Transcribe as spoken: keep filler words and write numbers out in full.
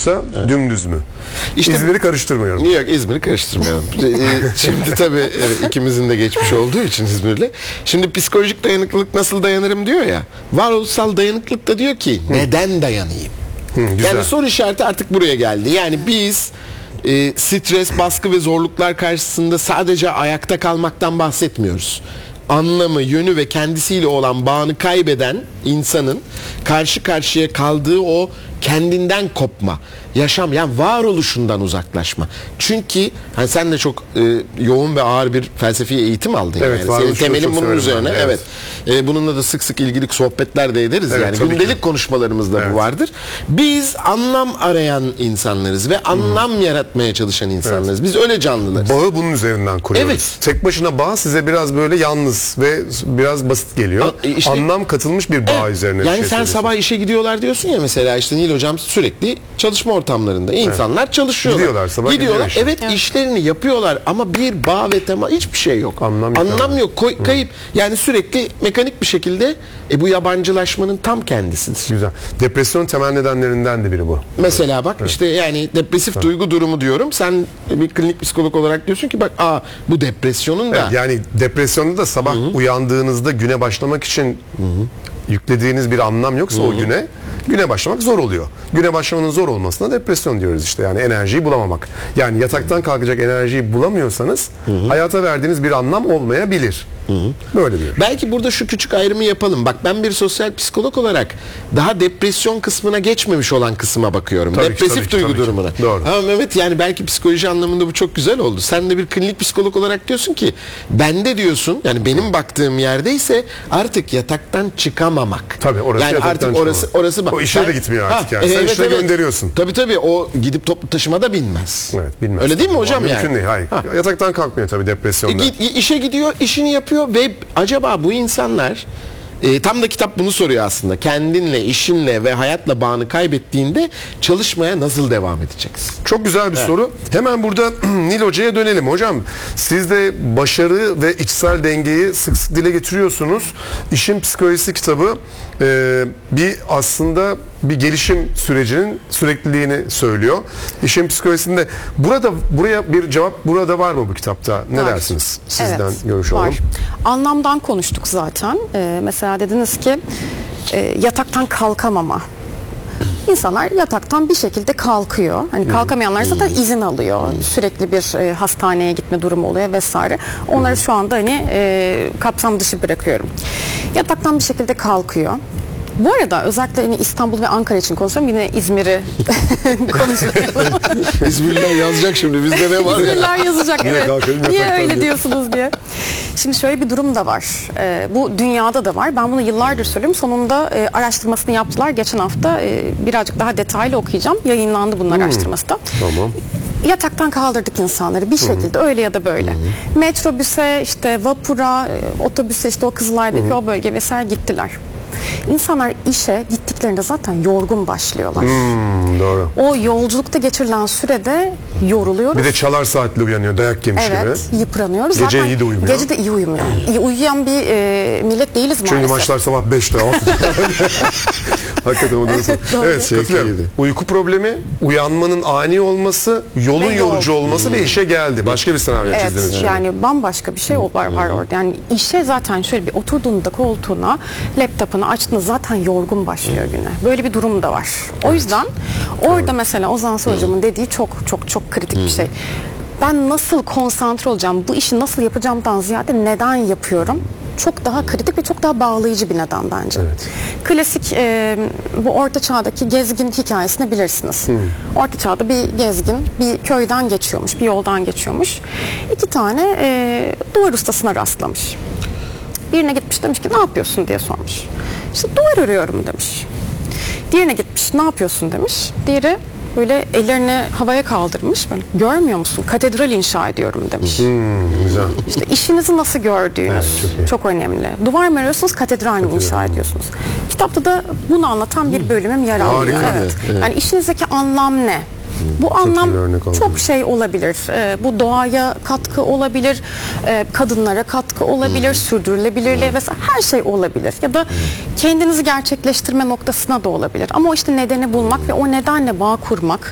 yoksa evet. dümdüz mü? İşte, İzmir'i karıştırmıyorum. Yok, İzmir'i karıştırmayalım. Şimdi tabii ikimizin de geçmiş olduğu için İzmir'le. Şimdi psikolojik dayanıklılık nasıl dayanırım diyor ya. Varoluşsal dayanıklılık da diyor ki Hı. neden dayanayım? Hı, yani soru işareti artık buraya geldi. Yani biz e, stres, baskı ve zorluklar karşısında sadece ayakta kalmaktan bahsetmiyoruz. Anlamı, yönü ve kendisiyle olan bağını kaybeden insanın karşı karşıya kaldığı o kendinden kopma, yaşam, yani varoluşundan uzaklaşma. Çünkü hani sen de çok e, yoğun ve ağır bir felsefi eğitim aldın. Evet, yani. Senin temelin bunun üzerine. Ben, evet. evet. E, bununla da sık sık ilgili sohbetler de ederiz. Evet, yani gündelik ki. konuşmalarımızda evet. bu vardır. Biz anlam arayan insanlarız ve anlam hmm. yaratmaya çalışan insanlarız. Evet. Biz öyle canlılarız. Bağı bunun üzerinden kuruyoruz. Evet. Tek başına bağ size biraz böyle yalnız ve biraz basit geliyor. A, işte, Anlam katılmış bir bağ evet. üzerine. Yani şey sen sabah işe gidiyorlar diyorsun ya mesela, işte Nil hocam sürekli çalışma ortamlarında insanlar evet. çalışıyorlar. Gidiyorlar sabah gidiyorlar. Gidiyor evet, evet işlerini yapıyorlar ama bir bağ ve tema, hiçbir şey yok. Anlam, Anlam yok. Koy, kayıp. Yani sürekli mekanik bir şekilde e, bu yabancılaşmanın tam kendisidir. Güzel. Depresyonun temel nedenlerinden de biri bu. Mesela bak evet. işte yani depresif evet. duygu durumu diyorum. Sen bir klinik psikolog olarak diyorsun ki bak aa bu depresyonun da. Evet, yani depresyonda da sabah Hı-hı. uyandığınızda güne başlamak için Hı-hı. yüklediğiniz bir anlam yoksa Hı-hı. o güne güne başlamak zor oluyor. Güne başlamanın zor olmasına depresyon diyoruz işte. Yani enerjiyi bulamamak. Yani yataktan kalkacak enerjiyi bulamıyorsanız Hı-hı. hayata verdiğiniz bir anlam olmayabilir. Hı-hı. Böyle diyor. Belki burada şu küçük ayrımı yapalım. Bak ben bir sosyal psikolog olarak daha depresyon kısmına geçmemiş olan kısma bakıyorum. Tabii Depresif ki, tabii duygu ki, durumuna. Doğru. Ama Mehmet yani belki psikoloji anlamında bu çok güzel oldu. Sen de bir klinik psikolog olarak diyorsun ki bende diyorsun yani benim Hı. baktığım yerdeyse artık yataktan çıkamamak. Tabii orası yani artık orası orası bak. O işe ben, de gitmiyor artık ha, yani. Sen evet, işine evet. gönderiyorsun. Tabii tabii o gidip toplu taşıma da binmez. Evet, bilmez. Öyle değil mi hocam Mümkün yani? Mümkün değil. Hayır. Ha. Yataktan kalkmıyor tabii depresyonda. E, işe gidiyor, işini yapıyor ve acaba bu insanlar e, tam da kitap bunu soruyor aslında. Kendinle, işinle ve hayatla bağını kaybettiğinde çalışmaya nasıl devam edeceksin? Çok güzel bir evet. soru. Hemen burada Nil Hoca'ya dönelim. Hocam siz de başarı ve içsel dengeyi sık sık dile getiriyorsunuz. İşin Psikolojisi kitabı e, bir aslında bir gelişim sürecinin sürekliliğini söylüyor. İşin psikolojisinde burada buraya bir cevap burada var mı bu kitapta? Ne var. dersiniz? Sizden evet, görüş alalım. Anlamdan konuştuk zaten. Ee, mesela dediniz ki e, yataktan kalkamama. İnsanlar yataktan bir şekilde kalkıyor. Hani kalkamayanlar zaten izin alıyor. Sürekli bir e, hastaneye gitme durumu oluyor vesaire. Onları şu anda hani e, kapsam dışı bırakıyorum. Yataktan bir şekilde kalkıyor. Bu arada özellikle hani İstanbul ve Ankara için konuşuyorum. Yine İzmir'i konuşuyorum. İzmirliler yazacak şimdi. Bizde ne var ya? İzmirliler yazacak. Evet. Niye öyle diyorsunuz diye. Şimdi şöyle bir durum da var. Ee, bu dünyada da var. Ben bunu yıllardır söylüyorum. Sonunda e, araştırmasını yaptılar. Geçen hafta e, birazcık daha detaylı okuyacağım. Yayınlandı bunun hmm. araştırması da. Tamam. Yataktan kaldırdık insanları bir şekilde Hı-hı. öyle ya da böyle. Hı-hı. Metrobüse, işte vapura, e, otobüse, işte o Kızılay'daki Hı-hı. o bölge vesaire gittiler. İnsanlar işe gittiklerinde zaten yorgun başlıyorlar. Hmm, doğru. O yolculukta geçirilen sürede yoruluyoruz. Bir de çalar saatli uyanıyor, dayak yemiş evet, gibi. Evet, yıpranıyoruz. Gece zaten iyi de uyumuyor. Gece de iyi uyumuyor. İyi uyuyan bir e, millet değiliz Çünkü maalesef. maçlar sabah beşte altıda. Hakikaten o da nasıl? Evet, katılıyorum. Uyku problemi, uyanmanın ani olması, yolun ve yorucu yol. olması hmm. ve işe geldi. Başka bir senaryo evet, çizdiniz. Evet, yani mi? bambaşka bir şey var, var orada. Yani işe zaten şöyle bir oturduğunda koltuğuna, laptopunu açtığında zaten yorgun başlıyor güne. Böyle bir durum da var. O evet. yüzden orada evet. mesela Ozan Hocam'ın dediği çok çok çok kritik hmm. bir şey. Ben nasıl konsantre olacağım, bu işi nasıl yapacağımdan ziyade neden yapıyorum? Çok daha kritik ve çok daha bağlayıcı bir neden bence. Evet. Klasik e, bu Orta Çağ'daki gezgin hikayesini bilirsiniz. Hmm. Orta Çağ'da bir gezgin bir köyden geçiyormuş, bir yoldan geçiyormuş. İki tane e, duvar ustasına rastlamış. Birine gitmiş demiş ki ne yapıyorsun diye sormuş. İşte duvar örüyorum demiş. Diğerine gitmiş ne yapıyorsun demiş. Diğeri böyle ellerini havaya kaldırmış. Böyle, görmüyor musun? Katedral inşa ediyorum demiş. Hmm, güzel. İşte işinizi nasıl gördüğünüz evet, çok, çok önemli. Duvar mı örüyorsunuz, katedral mi inşa ediyorsunuz? Kitapta da bunu anlatan bir bölümüm yer alıyor. Evet. Evet. Yani işinizdeki anlam ne? Bu çok anlam çok şey olabilir. Ee, bu doğaya katkı olabilir, e, kadınlara katkı olabilir, hmm. sürdürülebilirliğe hmm. vesaire her şey olabilir. Ya da hmm. kendinizi gerçekleştirme noktasına da olabilir. Ama o işte nedeni bulmak ve o nedenle bağ kurmak